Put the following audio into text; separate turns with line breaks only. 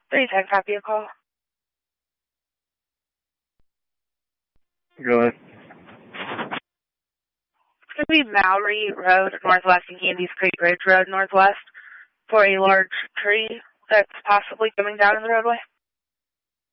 310, copy a call.
Go ahead.
It's going to be Mowry Road Northwest and Candies Creek Ridge Road Northwest for a large tree that's possibly coming down in the roadway.